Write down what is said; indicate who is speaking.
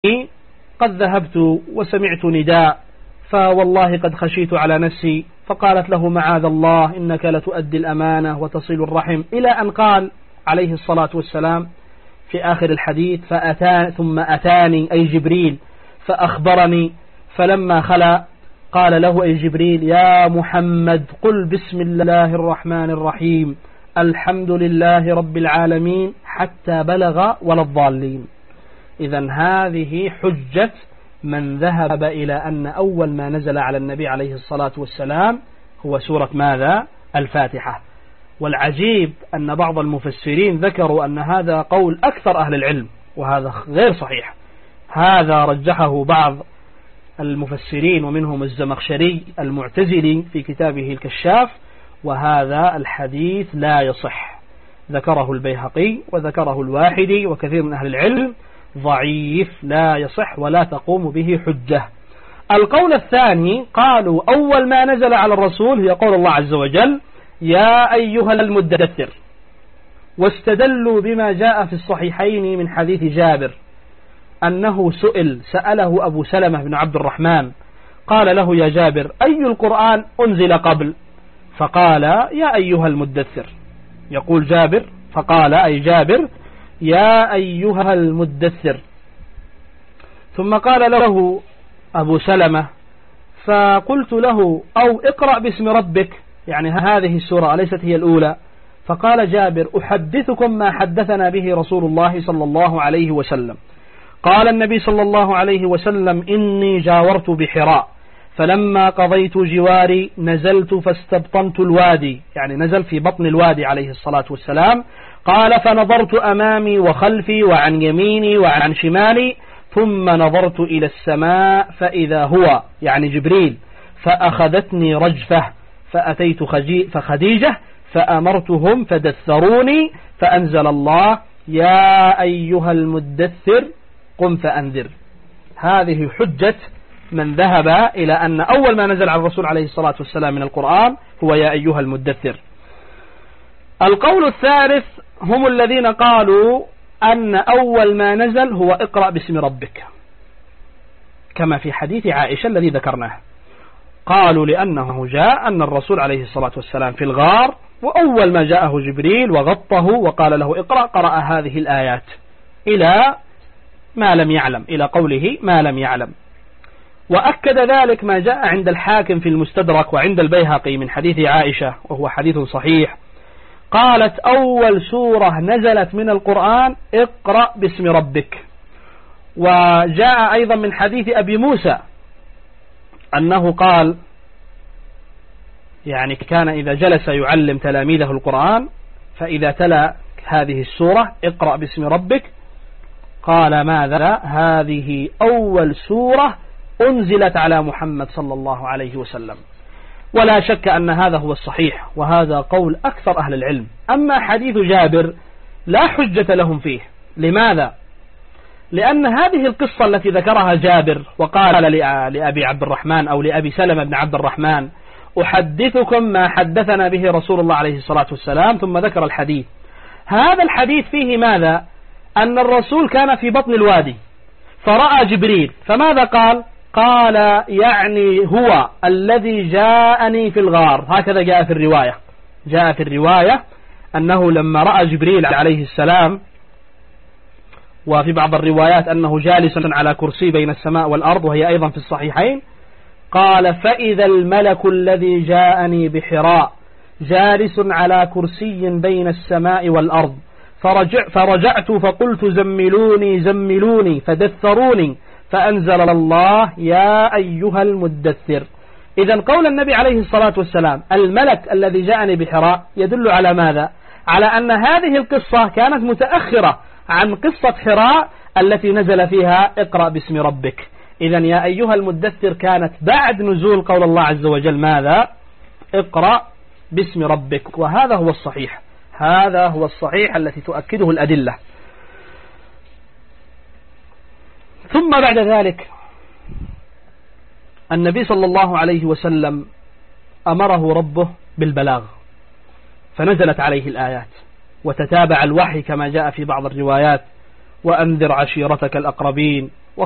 Speaker 1: قد ذهبت وسمعت نداء فوالله قد خشيت على نفسي، فقالت له معاذ الله إنك لتؤدي الأمانة وتصل الرحم، إلى أن قال عليه الصلاة والسلام في آخر الحديث ثم أتاني أي جبريل فأخبرني، فلما خلا قال له أي جبريل يا محمد قل بسم الله الرحمن الرحيم الحمد لله رب العالمين حتى بلغ ولا الضالين. إذن هذه حجة من ذهب إلى أن أول ما نزل على النبي عليه الصلاة والسلام هو سورة ماذا؟ الفاتحة. والعجيب أن بعض المفسرين ذكروا أن هذا قول أكثر أهل العلم، وهذا غير صحيح. هذا رجحه بعض المفسرين ومنهم الزمخشري المعتزلي في كتابه الكشاف، وهذا الحديث لا يصح. ذكره البيهقي وذكره الواحدي وكثير من أهل العلم، ضعيف لا يصح ولا تقوم به حجة. القول الثاني قالوا أول ما نزل على الرسول هي قول الله عز وجل يا أيها المدثر، واستدلوا بما جاء في الصحيحين من حديث جابر أنه سأله أبو سلمة بن عبد الرحمن قال له يا جابر أي القرآن أنزل قبل؟ فقال يا أيها المدثر. يقول جابر فقال أي جابر يا أيها المدثر. ثم قال له أبو سلمة فقلت له أو اقرأ باسم ربك، يعني هذه السورة أليست هي الأولى؟ فقال جابر أحدثكم ما حدثنا به رسول الله صلى الله عليه وسلم. قال النبي صلى الله عليه وسلم إني جاورت بحراء فلما قضيت جواري نزلت فاستبطنت الوادي، يعني نزل في بطن الوادي عليه الصلاة والسلام. قال فنظرت أمامي وخلفي وعن يميني وعن شمالي ثم نظرت إلى السماء فإذا هو يعني جبريل، فأخذتني رجفة فأتيت خديجة فأمرتهم فدثروني فأنزل الله يا أيها المدثر قم فأنذر. هذه حجة من ذهب إلى أن أول ما نزل على الرسول عليه الصلاة والسلام من القرآن هو يا أيها المدثر. القول الثالث هم الذين قالوا أن أول ما نزل هو اقرأ باسم ربك كما في حديث عائشة الذي ذكرناه. قالوا لأنه جاء أن الرسول عليه الصلاة والسلام في الغار وأول ما جاءه جبريل وغطه وقال له اقرأ قرأ هذه الآيات إلى ما لم يعلم، إلى قوله ما لم يعلم. وأكد ذلك ما جاء عند الحاكم في المستدرك وعند البيهقي من حديث عائشة وهو حديث صحيح، قالت أول سورة نزلت من القرآن اقرأ باسم ربك. وجاء أيضا من حديث أبي موسى أنه قال يعني كان إذا جلس يعلم تلاميذه القرآن فإذا تلا هذه السورة اقرأ باسم ربك قال ماذا؟ هذه أول سورة أنزلت على محمد صلى الله عليه وسلم. ولا شك أن هذا هو الصحيح، وهذا قول أكثر أهل العلم. أما حديث جابر لا حجة لهم فيه. لماذا؟ لأن هذه القصة التي ذكرها جابر وقال لأبي عبد الرحمن أو لأبي سلمة بن عبد الرحمن أحدثكم ما حدثنا به رسول الله عليه الصلاة والسلام، ثم ذكر الحديث. هذا الحديث فيه ماذا؟ أن الرسول كان في بطن الوادي فرأى جبريل، فماذا قال؟ قال يعني هو الذي جاءني في الغار. هكذا جاء في الرواية، جاء في الرواية أنه لما رأى جبريل عليه السلام، وفي بعض الروايات أنه جالس على كرسي بين السماء والأرض وهي أيضا في الصحيحين، قال فإذا الملك الذي جاءني بحراء جالس على كرسي بين السماء والأرض فرجعت فقلت زملوني زملوني فدثروني فأنزل الله يا أيها المدثر. إذن قول النبي عليه الصلاة والسلام الملك الذي جاءني بحراء يدل على ماذا؟ على أن هذه القصة كانت متأخرة عن قصة حراء التي نزل فيها اقرأ باسم ربك. إذن يا أيها المدثر كانت بعد نزول قول الله عز وجل ماذا؟ اقرأ باسم ربك. وهذا هو الصحيح، هذا هو الصحيح التي تؤكده الأدلة. ثم بعد ذلك النبي صلى الله عليه وسلم أمره ربه بالبلاغ فنزلت عليه الآيات وتتابع الوحي كما جاء في بعض الروايات وأنذر عشيرتك الأقربين